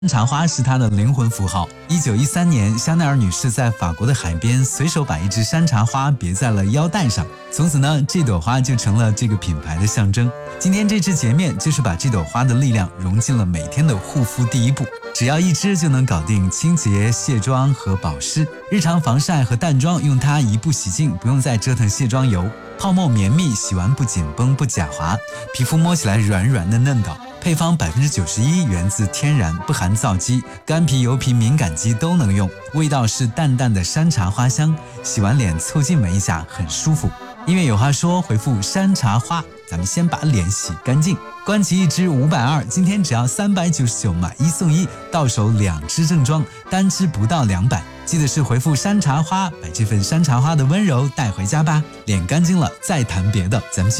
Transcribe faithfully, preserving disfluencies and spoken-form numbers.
茶花是它的灵魂符号。一九一三年，香奈儿女士在法国的海边随手把一支山茶花别在了腰带上，从此呢，这朵花就成了这个品牌的象征。今天这支洁面就是把这朵花的力量融进了每天的护肤第一步，只要一支就能搞定清洁、卸妆和保湿。日常防晒和淡妆用它一步洗净，不用再折腾卸妆油，泡沫绵密，洗完不紧绷不假滑，皮肤摸起来软软的嫩导。配方 百分之九十一 源自天然，不含皂基，干皮、油皮、敏感肌都能用，味道是淡淡的山茶花香，洗完脸凑近闻一下很舒服。音乐有话说，回复山茶花，咱们先把脸洗干净。关琦一支五百二，今天只要三百九十九，买一送一，到手两支正装，单支不到两百。记得是回复山茶花，把这份山茶花的温柔带回家吧。脸干净了再谈别的，咱们